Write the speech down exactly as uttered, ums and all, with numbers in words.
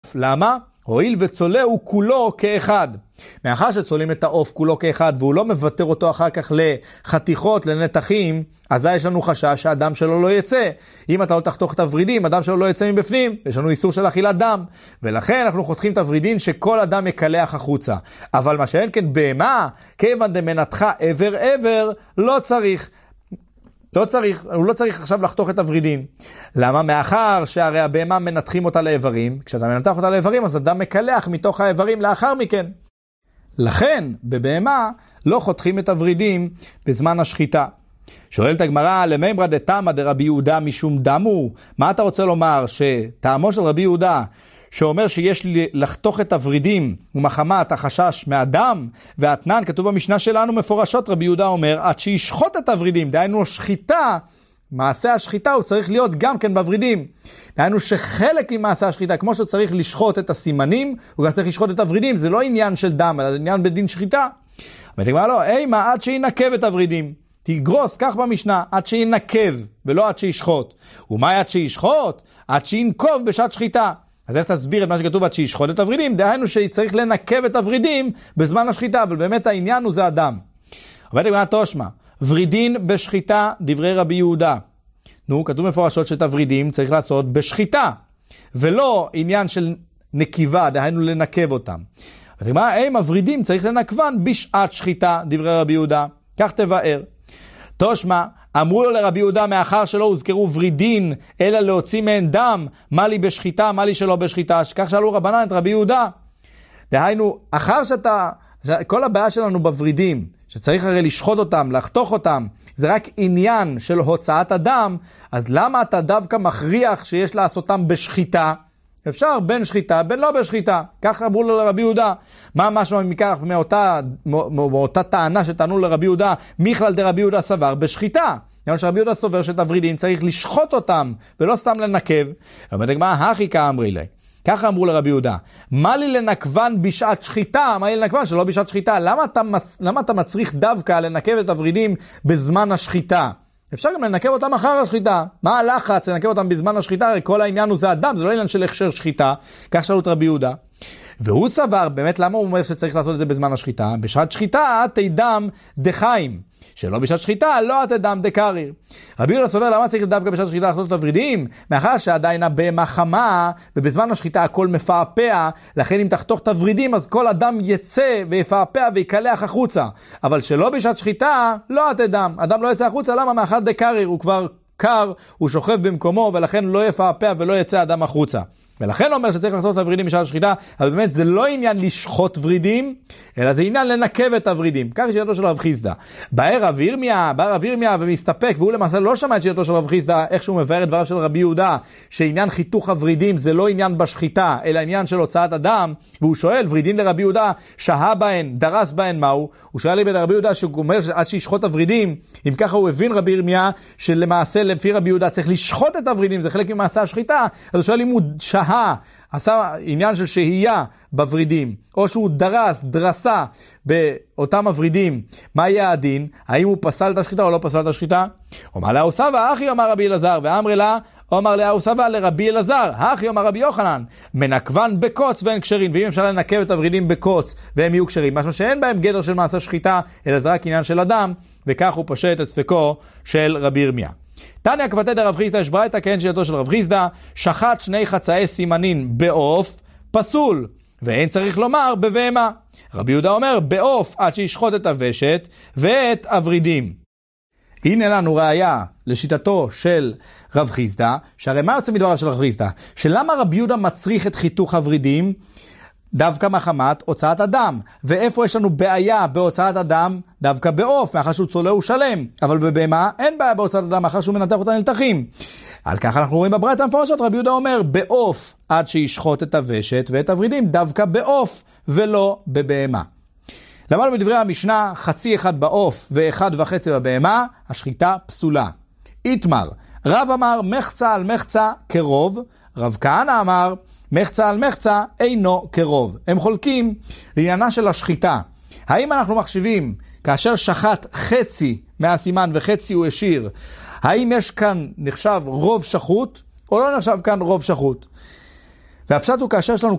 העוף. למה? הואיל וצולהו כולו כאחד. מאחר שצולים את העוף כולו כאחד, והוא לא מוותר אותו אחר כך לחתיכות, לנתחים, אז יש לנו חשש שהדם שלו לא יצא. אם אתה לא תחתוך את הורידים, הדם שלו לא יצא מבפנים. יש לנו איסור של אכילת דם. ולכן אנחנו חותכים את הורידים שכל הדם יקלח החוצה. אבל מה שאין כן בהמה, כיוון דמנתחה עבר עבר, לא צריך. לא צריך, הוא לא צריך עכשיו לחתוך את הורידים. למה? מאחר שהרי הבהמה מנתחים אותה לאיברים, כשאתה מנתח אותה לאיברים, אז הדם מקלח מתוך האיברים לאחר מכן. לכן, בבהמה לא חותכים את הורידים בזמן השחיטה. שואלת הגמרא, למימרא דתמא דרבי יהודה משום דמו? מה אתה רוצה לומר? שטעמו של רבי יהודה, שאומר שיש לי לחתוך את הורידים ומחמת החשש מהדם, והתנן, כתוב במשנה שלנו מפורשות, רבי יהודה אומר, עד שישחוט את הורידים, דהיינו שחיטה, מעשה השחיטה הוא צריך להיות גם כן בורידים. דהיינו שחלק ממעשה השחיטה, כמו שצריך לשחוט את הסימנים, הוא גם צריך לשחוט את הורידים, זה לא עניין של דם, אלא עניין בדין שחיטה. ותגמר לו, אימה, עד שינקב את הורידים. תגרוס, כך במשנה, עד שינקב, ולא עד שישחוט. ומה עד שישחוט? עד שינקוב בשעת שחיטה. אז איך תסביר את מה שכתוב עד שישחוט את הורידים? דהיינו שצריך לנקב את הורידים בזמן השחיטה, אבל באמת העניין הוא זה הדם. אבל תגמר תושמה, ורידין בשחיטה דברי רבי יהודה. נו, כתוב מפורשות שאת הורידים צריך לעשות בשחיטה, ולא עניין של נקיבה, דהיינו לנקב אותם. ותגמר, הם הורידים צריך לנקבן בשעת שחיטה דברי רבי יהודה. כך תבאר. תושמה, אמרו לו לרבי יהודה, מאחר שלא הוזכרו ורידין, אלא להוציא מהן דם, מה לי בשחיטה, מה לי שלא בשחיטה. כך שאלו רבנן את רבי יהודה. דהיינו, אחר שאתה, כל הבעיה שלנו בורידים, שצריך הרי לשחוט אותם, לחתוך אותם, זה רק עניין של הוצאת הדם, אז למה אתה דווקא מכריח שיש לעשותם בשחיטה? אפשר בין שחיטה, בין לא בשחיטה. כך אמרו לו לרבי יהודה. מה משמע מכך מאותה, מאותה טענה שטענו לרבי יהודה, מכלל דרבי יהודה סבר בשחיטה. גם שרבי יהודה סובר שאת הורידים צריך לשחוט אותם, ולא סתם לנקב. אבל מה הכי כאמרי לי? ככה אמרו לרבי יהודה. מה לי לנקבן בשעת שחיטה? מה לי לנקבן שלא בשעת שחיטה? למה אתה, למה אתה מצריך דווקא לנקב את הורידים בזמן השחיטה? אפשר גם לנקב אותם אחר השחיטה. מה הלחץ לנקב אותם בזמן השחיטה? הרי כל העניין הוא זה אדם, זה לא עניין של הכשר שחיטה. כך שאלו את רבי יהודה. והוא סבר, באמת למה הוא אומר שצריך לעשות את זה בזמן השחיטה? בשעת שחיטה תדם דחיים. שלא בשעת שחיטה, לא תדם דקריר. רבי יהודה סובר, למה צריך דווקא בשעת שחיטה לחתוך את הורידים? מאחר שעדיין הבהמה חמה, ובזמן השחיטה הכל מפעפע, לכן אם תחתוך את הורידים, אז כל אדם יצא ויפעפע ויקלח החוצה. אבל שלא בשעת שחיטה, לא תדם. אדם לא יצא החוצה, למה? מאחר דקריר, הוא כבר קר, הוא שוכב במקומו, ולכן לא יפעפע ולא יצא אדם החוצה. ולכן אומר שצריך לחתוך את הורידים בשעת השחיטה, אבל באמת זה לא עניין לשחוט ורידים, אלא זה עניין לנקב את הורידים. כך שיטתו של רב חיסדא. בא רב ירמיה, בא רב ירמיה ומסתפק, והוא למעשה לא שמע את שיטתו של רב חיסדא, איך שהוא מבאר את דבריו של רבי יהודה, שעניין חיתוך הורידים זה לא עניין בשחיטה, אלא עניין של הוצאת הדם, והוא שואל, ורידין לרבי יהודה, שהה בהן, דרס בהן מהו? הוא שואל לי ברבי יהודה שהוא אומר עד שישחוט הורידים, אם ככה הוא הבין רבי ירמיה, שלמעשה לפי רבי יהודה צריך לשחוט את הורידים, זה חלק ממעשה השחיטה. אז הוא שואל אם הוא שהה, עשה עניין של שהייה בורידים, או שהוא דרס, דרסה באותם הורידים, מה יהיה הדין? האם הוא פסל את השחיטה או לא פסל את השחיטה? אומר לה אוסבה, אחי אמר רבי אלעזר, ואמר לה, אומר לה אוסבה לרבי אלעזר, אחי אמר רבי יוחנן, מנקבן בקוץ ואין קשרים, ואם אפשר לנקב את הורידים בקוץ והם יהיו קשרים, משהו שאין בהם גדר של מעשה שחיטה, אלא זה רק עניין של אדם, וכך הוא פושט את ספקו של רבי ירמיה. תניא כבתי דרב חיסדא, יש ברייתא כהן שיטתו של רב חיסדא, שחט שני חצאי סימנין בעוף, פסול, ואין צריך לומר בבהמה. רבי יהודה אומר, בעוף עד שישחוט את הוושט ואת הורידים. הנה לנו ראיה לשיטתו של רב חיסדא, שהרי מה יוצא מדבריו של רב חיסדא? שלמה רבי יהודה מצריך את חיתוך הורידים? דווקא מחמת הוצאת הדם. ואיפה יש לנו בעיה בהוצאת הדם? דווקא בעוף, מאחר שהוא צולע הוא שלם. אבל בבהמה אין בעיה בהוצאת הדם, מאחר שהוא מנתח אותה נלתחים. על כך אנחנו רואים בברייתא המפורשות, רבי יהודה אומר, בעוף עד שישחוט את הוושט ואת הורידים, דווקא בעוף ולא בבהמה. למדנו בדברי המשנה, חצי אחד בעוף ואחד וחצי בבהמה, השחיטה פסולה. איתמר, רב אמר מחצה על מחצה כרוב, רב כהנא אמר מחצה על מחצה אינו כרוב. הם חולקים לעניינה של השחיטה. האם אנחנו מחשיבים כאשר שחט חצי מהסימן וחצי הוא השאיר, האם יש כאן נחשב רוב שחוט או לא נחשב כאן רוב שחוט? והפשט הוא כאשר יש לנו